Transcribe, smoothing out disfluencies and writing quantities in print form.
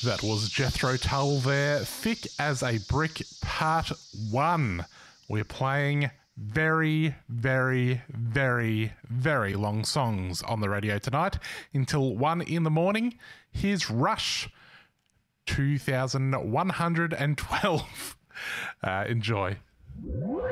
That was Jethro Tull there. Thick as a Brick Part 1. We're playing very, very, very, very long songs on the radio tonight until 1 in the morning. Here's Rush 2112. Enjoy.